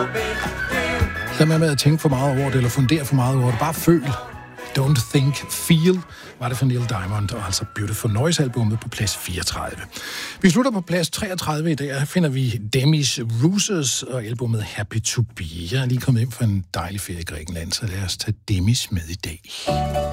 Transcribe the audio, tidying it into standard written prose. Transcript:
Lad med at tænke for meget over det, eller fundere for meget over det. Bare føl. Don't Think, Feel, var det for Neil Diamond, og altså Beautiful Noise-albummet på plads 34. Vi slutter på plads 33 i dag, og her finder vi Demis Roussos og albumet Happy to Be. Jeg er lige kommet hjem fra en dejlig ferie i Grækenland, så lad os tage Demis med i dag.